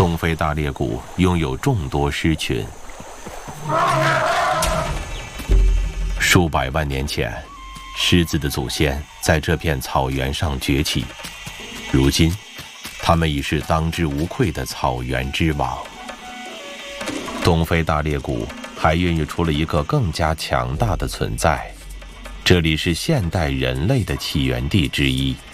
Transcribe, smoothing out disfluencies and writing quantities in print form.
东非大裂谷拥有众多狮群，数百万年前，狮子的祖先在这片草原上崛起，如今，它们已是当之无愧的草原之王。东非大裂谷还孕育出了一个更加强大的存在，这里是现代人类的起源地之一。